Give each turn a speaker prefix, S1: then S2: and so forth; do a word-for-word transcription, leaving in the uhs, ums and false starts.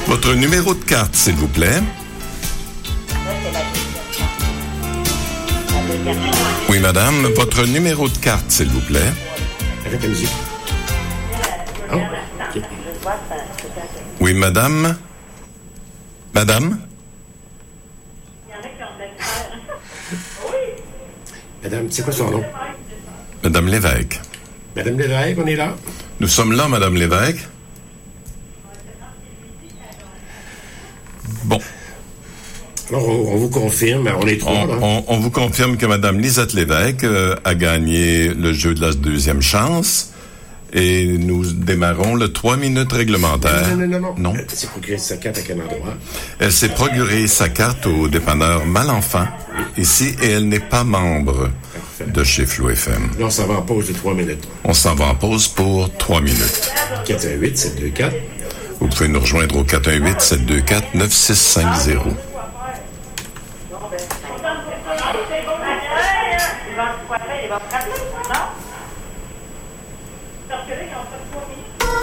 S1: Votre numéro de carte, s'il vous plaît. Oui, madame. Votre numéro de carte, s'il vous plaît.
S2: Arrête la musique. Oh, okay.
S1: Oui, madame. Madame?
S2: Madame, c'est quoi son nom?
S1: Madame Lévesque.
S2: Madame Lévesque, on est là?
S1: Nous sommes là, Madame Lévesque. Bon.
S2: Alors, on, on vous confirme, on est trois,
S1: On,
S2: là.
S1: on, on vous confirme que Madame Lisette Lévesque euh, a gagné le jeu de la deuxième chance et nous démarrons le trois minutes réglementaire.
S2: Non, non, non, non.
S1: Non.
S2: Elle s'est procuré sa carte à quel endroit?
S1: Elle s'est procuré sa carte au dépanneur Malenfant ici et elle n'est pas membre
S2: Parfait.
S1: de chez Flow F M.
S2: Là, on s'en va en pause de trois minutes.
S1: On s'en va en pause pour trois minutes.
S2: quatre un huit, sept deux quatre.
S1: Vous pouvez nous rejoindre au quatre un huit, sept deux quatre, neuf six cinq zéro.
S3: Parce que là, ils ont fait